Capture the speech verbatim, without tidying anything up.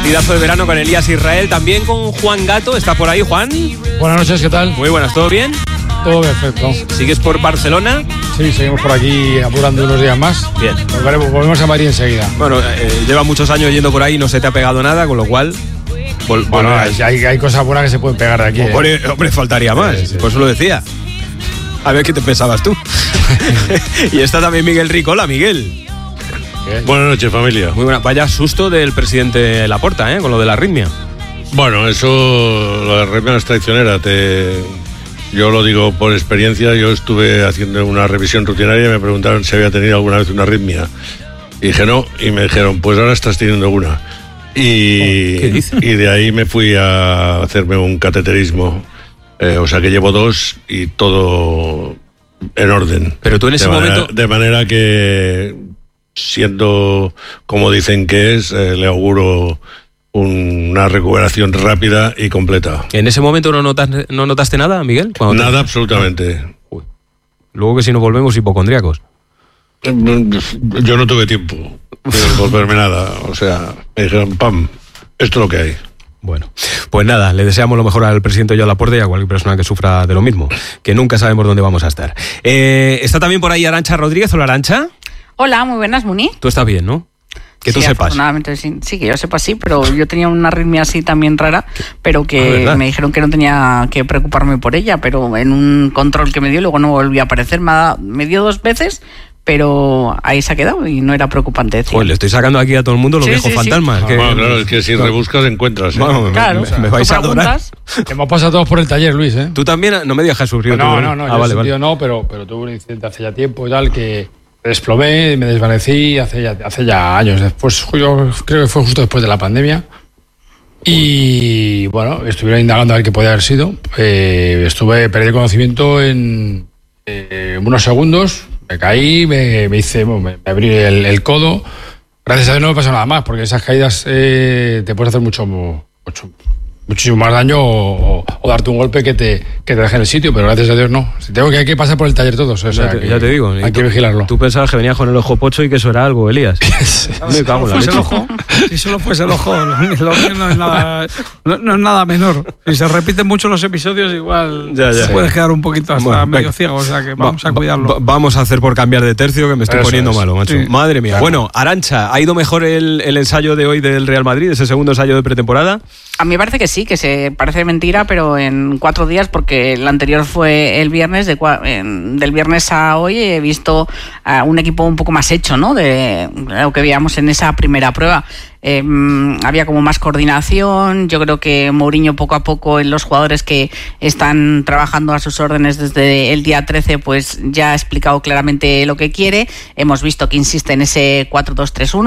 Partidazo de verano con Elías Israel, también con Juan Gato. ¿Está por ahí, Juan? Buenas noches, ¿qué tal? Muy buenas, ¿todo bien? Todo perfecto. ¿Sigues por Barcelona? Sí, seguimos por aquí apurando unos días más. Bien. Volveremos, volvemos a Madrid enseguida. Bueno, eh, lleva muchos años yendo por ahí y no se te ha pegado nada, con lo cual... Vol- Bueno, volverás. hay, hay cosas buenas que se pueden pegar de aquí. ¿eh? Hombre, hombre, faltaría más, Sí, sí. por eso lo decía. A ver qué te pensabas tú. Y está también Miguel Rico. Hola, Miguel. Buenas noches, familia. Muy buena. Vaya susto del presidente Laporta, ¿eh? Con lo de la arritmia. Bueno, eso, la arritmia es traicionera. Te, yo lo digo por experiencia. Yo estuve haciendo una revisión rutinaria y me preguntaron si había tenido alguna vez una arritmia. Y dije no, y me dijeron, pues ahora estás teniendo una. Y, ¿Qué dices? y de ahí me fui a hacerme un cateterismo. Eh, o sea que llevo dos y todo en orden. Pero tú en ese de manera, momento... De manera que, siendo como dicen que es, eh, le auguro una recuperación rápida y completa. ¿En ese momento no, notas, no notaste nada, Miguel? Cuando te- Nada, absolutamente. Uy. Luego que si nos volvemos hipocondríacos. Yo no tuve tiempo de volverme nada. O sea, me dijeron, pam, esto es lo que hay. Bueno, pues nada, le deseamos lo mejor al presidente Joan Laporta y a cualquier persona que sufra de lo mismo, que nunca sabemos dónde vamos a estar. Eh, está también por ahí Arantxa Rodríguez. Hola, Arantxa. Hola, muy buenas, Muni. Tú estás bien, ¿no? Que tú sí, sepas. Afortunadamente sí, sí, que yo sepa sí, pero yo tenía una arritmia así también rara, pero Ah, que ¿verdad? me dijeron que no tenía que preocuparme por ella, pero en un control que me dio luego no volvió a aparecer, me, ha- me dio dos veces, pero ahí se ha quedado y no era preocupante. decía. Joder, le estoy sacando aquí a todo el mundo los Sí, viejos sí, sí. fantasmas. que- Bueno, claro, es que si rebuscas encuentras. ¿eh? Vamos, me- Claro, me, me vais ¿tú a adorar. preguntas? Hemos pasado todos por el taller, Luis, ¿eh? Tú también, no me digas que has sufrido. No, tú, no, no, Ah, yo vale, en vale. sentido no, pero, pero tuve un incidente hace ya tiempo y tal que me desplomé, me desvanecí hace ya, hace ya años. Después, yo creo que fue justo después de la pandemia. Y bueno, estuvieron indagando a ver qué podía haber sido. Eh, estuve, perdí el conocimiento en eh, unos segundos, me caí, me, me hice, bueno, me, me abrí el, el codo. Gracias a Dios no me pasó nada más, porque esas caídas eh, te puedes hacer mucho, mucho, muchísimo más daño o, o, o darte un golpe que te, que te deje en el sitio, pero gracias a Dios no. Si tengo que hay que pasar por el taller todos, o sea, Ya te, que ya te digo. hay y que tú- vigilarlo. Tú pensabas que venías con el ojo pocho y que eso era algo, Elías. Me cago en la Fuese leche. el ojo, si solo fuese el ojo, lo, lo mío no es nada, no, no es nada menor. Si se repiten mucho los episodios, igual Ya, ya. se puede quedar un poquito hasta Bueno, medio venga. ciego, o sea que Va- vamos a va- cuidarlo. va- vamos a hacer por cambiar de tercio, que me estoy Eso poniendo es. malo, macho. Sí. Madre mía. Claro. Bueno, Arantxa, ¿ha ido mejor el, el ensayo de hoy del Real Madrid, ese segundo ensayo de pretemporada? A mí me parece que sí, que se parece mentira, pero en cuatro días, porque el anterior fue el viernes, de, cua- en- del viernes a hoy he visto a un equipo un poco más hecho, ¿no? De lo que veíamos en esa primera prueba. Eh, había como más coordinación. Yo creo que Mourinho poco a poco en los jugadores que están trabajando a sus órdenes desde el día trece, pues ya ha explicado claramente lo que quiere. Hemos visto que insiste en ese cuatro dos tres uno.